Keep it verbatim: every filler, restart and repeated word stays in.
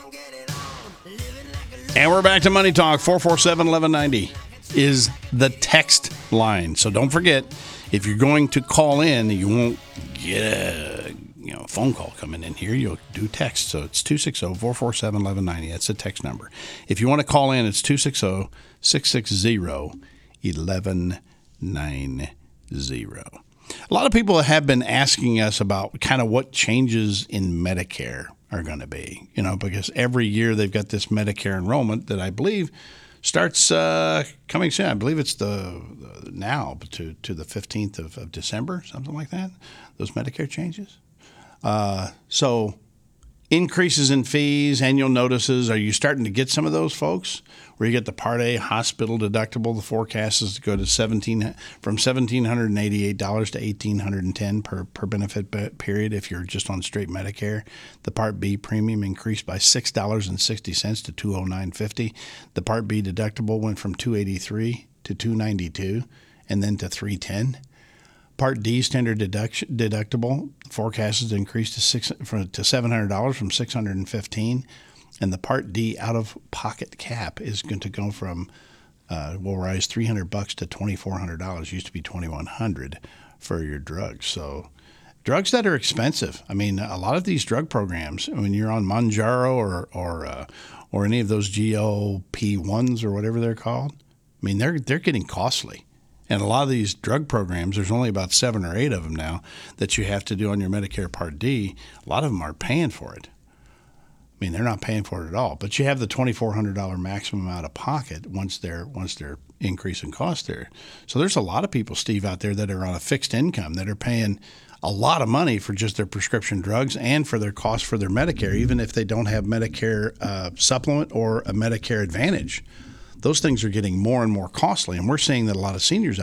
And we're back to Money Talk. four four seven, eleven ninety is the text line. So don't forget, if you're going to call in, you won't get a you know, phone call coming in here. You'll do text. So it's two six zero, four four seven, eleven ninety. That's the text number. If you want to call in, it's two six zero, six six zero, eleven ninety. A lot of people have been asking us about kind of what changes in Medicare are going to be, you know, because every year they've got this Medicare enrollment that I believe starts uh, coming soon. I believe it's the, the now to, to the fifteenth of, of December, something like that, those Medicare changes. Uh, so increases in fees, annual notices, are you starting to get some of those, folks? Where you get the Part A hospital deductible, the forecast is to go to seventeen from one thousand seven hundred eighty-eight dollars to one thousand eight hundred ten dollars per, per benefit period if you're just on straight Medicare. The Part B premium increased by six dollars and sixty cents to two hundred nine dollars and fifty cents. The Part B deductible went from two hundred eighty-three dollars to two hundred ninety-two dollars and then to three hundred ten dollars. Part D standard deduction, deductible forecast is increased to six from, to seven hundred dollars from six hundred fifteen dollars. And the Part D out-of-pocket cap is going to go from uh, will rise three hundred bucks to twenty-four hundred dollars. Used to be twenty-one hundred dollars for your drugs. So drugs that are expensive. I mean, a lot of these drug programs, when you're on Mounjaro or or uh, or any of those G L P ones or whatever they're called, I mean, they're they're getting costly. And a lot of these drug programs, there's only about seven or eight of them now that you have to do on your Medicare Part D. A lot of them are paying for it. I mean, they're not paying for it at all. But you have the twenty-four hundred dollars maximum out of pocket once they're once they're increasing cost there. So there's a lot of people, Steve, out there that are on a fixed income that are paying a lot of money for just their prescription drugs and for their cost for their Medicare, even if they don't have Medicare uh, supplement or a Medicare Advantage. Those things are getting more and more costly. And we're seeing that a lot of seniors